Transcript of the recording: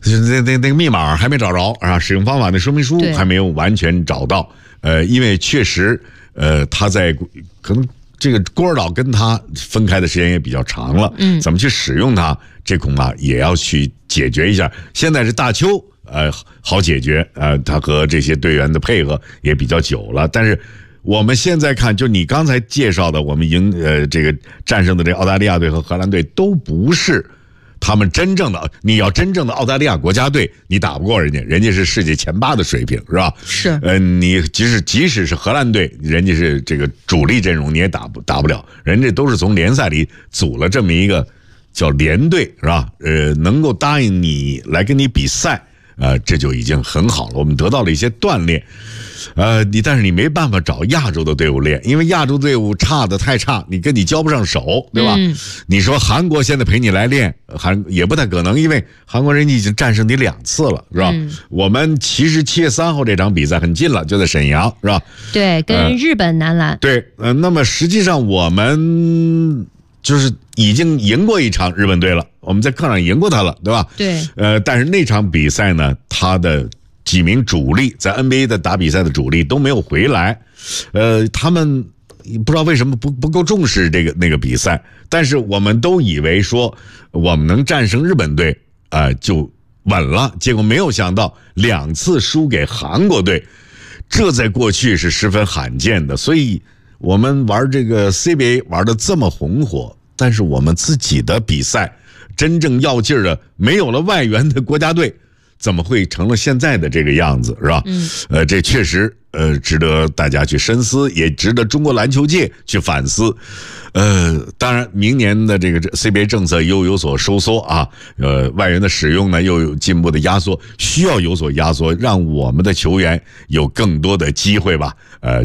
那个密码还没找着啊，使用方法的说明书还没有完全找到。因为确实，他在可能这个郭尔岛跟他分开的时间也比较长了，怎么去使用它，这恐怕也要去解决一下。现在是大邱，好解决，他和这些队员的配合也比较久了，但是。我们现在看，就你刚才介绍的，我们这个战胜的这澳大利亚队和荷兰队都不是他们真正的。你要真正的澳大利亚国家队，你打不过人家，人家是世界前8的水平，是吧？ 是。 你即使是荷兰队，人家是这个主力阵容，你也打不了，人家都是从联赛里组了这么一个叫联队，是吧？能够答应你来跟你比赛。这就已经很好了，我们得到了一些锻炼，但是你没办法找亚洲的队伍练，因为亚洲队伍差的太差，你交不上手，对吧？你说韩国现在陪你来练，也不太可能，因为韩国人已经战胜你2次了，是吧？我们其实7月3号这场比赛很近了，就在沈阳，是吧？ 对，跟日本男篮。 对，那么实际上我们就是已经赢过一场日本队了，我们在客场赢过他了，对吧？ 对。 但是那场比赛呢，他的几名主力在 NBA 的打比赛的主力都没有回来，他们不知道为什么不够重视那个比赛，但是我们都以为说我们能战胜日本队，就稳了，结果没有想到2次输给韩国队，这在过去是十分罕见的，所以我们玩这个 CBA 玩得这么红火，但是我们自己的比赛真正要劲儿的没有了外援的国家队，怎么会成了现在的这个样子，是吧？这确实值得大家去深思，也值得中国篮球界去反思。当然明年的这个 CBA 政策又有所收缩啊，外援的使用呢又有进一步的压缩，需要有所压缩，让我们的球员有更多的机会吧。